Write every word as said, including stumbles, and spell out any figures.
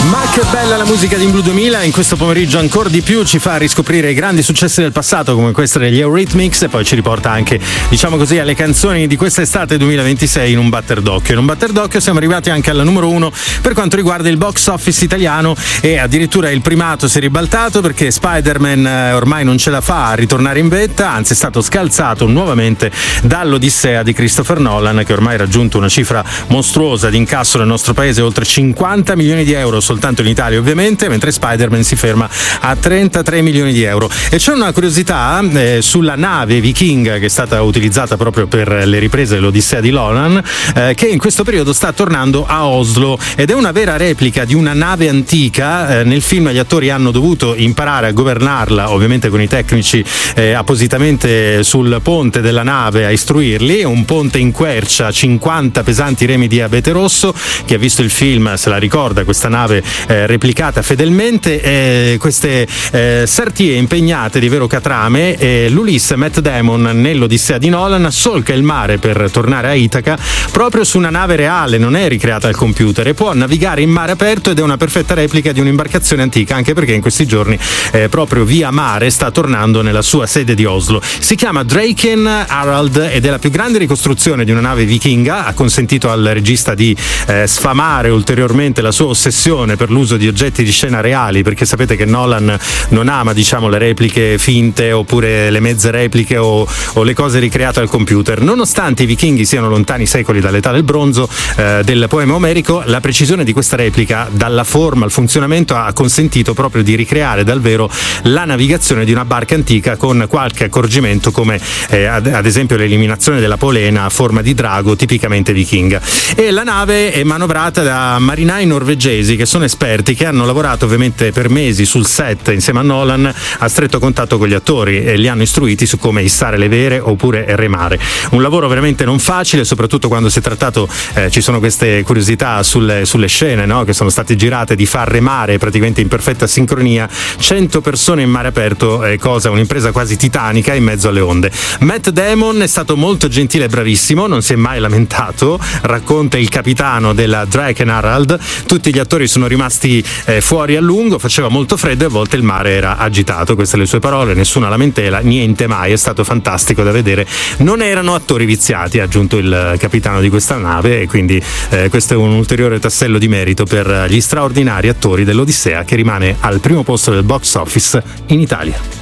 Ma che bella la musica di In Blue duemila, in questo pomeriggio ancora di più ci fa riscoprire i grandi successi del passato come questa degli Eurythmics e poi ci riporta anche, diciamo così, alle canzoni di quest'estate duemilaventisei in un batter d'occhio. In un batter d'occhio siamo arrivati anche alla numero uno per quanto riguarda il box office italiano e addirittura il primato si è ribaltato perché Spider-Man eh, ormai non ce la fa a ritornare in vetta, anzi è stato scalzato nuovamente dall'Odissea di Christopher Nolan, che ormai ha raggiunto una cifra mostruosa di incasso nel nostro paese, oltre cinquanta milioni di euro soltanto in Italia ovviamente, mentre Spider-Man si ferma a trentatré milioni di euro. E c'è una curiosità eh, sulla nave Viking che è stata utilizzata proprio per le riprese dell'Odissea di Nolan, eh, che in questo periodo sta tornando a Oslo ed è una vera replica di una nave antica. Eh, nel film gli attori hanno dovuto imparare a governarla, ovviamente con i tecnici eh, appositamente sul ponte della nave a istruirli, un ponte in quercia, cinquanta pesanti remi di abete rosso. Chi ha visto il film se la ricorda questa nave eh, replicata fedelmente, eh, queste eh, sartie impegnate di vero catrame. eh, l'Ulisse Matt Damon nell'Odissea di Nolan solca il mare per tornare a Itaca proprio su una nave reale, non è ricreata al computer, e può navigare in mare aperto ed è una perfetta replica di un'imbarcazione antica, anche perché in questi giorni eh, proprio via mare sta tornando nella sua sede di Oslo. Si chiama Draken Harald ed è la più grande ricostruzione di una nave vichinga, ha consentito al regista di eh, sfamare ulteriormente la sua ossessione per l'uso di oggetti di scena reali, perché sapete che Nolan non ama, diciamo, le repliche finte oppure le mezze repliche o, o le cose ricreate al computer. Nonostante i vichinghi siano lontani secoli dall'età del bronzo eh, del poema omerico, la precisione di questa replica, dalla forma al funzionamento, ha consentito proprio di ricreare dal vero la navigazione di una barca antica con qualche accorgimento come eh, ad, ad esempio l'eliminazione della polena a forma di drago tipicamente vichinga. E la nave è manovrata da marinai norvegesi che sono esperti, che hanno lavorato ovviamente per mesi sul set insieme a Nolan a stretto contatto con gli attori e li hanno istruiti su come issare le vere oppure remare. Un lavoro veramente non facile, soprattutto quando si è trattato, eh, ci sono queste curiosità sulle, sulle scene, no? Che sono state girate, di far remare praticamente in perfetta sincronia cento persone in mare aperto, è cosa, un'impresa quasi titanica in mezzo alle onde. Matt Damon è stato molto gentile e bravissimo, non si è mai lamentato, racconta il capitano della Draken Harald. Tutti gli attori sono rimasti eh, fuori a lungo, faceva molto freddo e a volte il mare era agitato, queste le sue parole, nessuna lamentela, niente mai, è stato fantastico da vedere. Non erano attori viziati, ha aggiunto il capitano di questa nave, e quindi eh, questo è un ulteriore tassello di merito per gli straordinari attori dell'Odissea, che rimane al primo posto del box office in Italia.